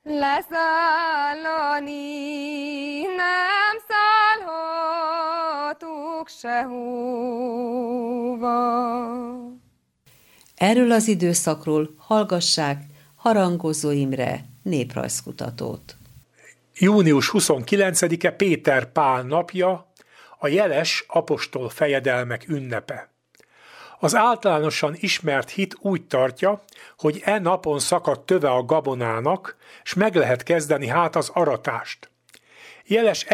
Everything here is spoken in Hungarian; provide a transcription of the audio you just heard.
leszállani nem szállhatunk sehova. Erről az időszakról hallgassák Harangozó Imre néprajzkutatót. Június 29-e Péter Pál napja, a jeles apostol fejedelmek ünnepe. Az általánosan ismert hit úgy tartja, hogy e napon szakadt töve a gabonának, s meg lehet kezdeni hát az aratást. Jeles